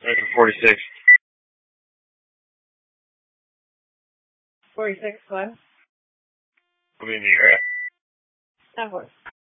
For 46. 46 what? I'll be in the area. That works.